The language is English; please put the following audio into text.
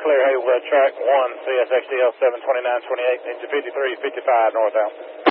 clear Hazelwood track 1, CSXDL 72928 into 5355 northbound.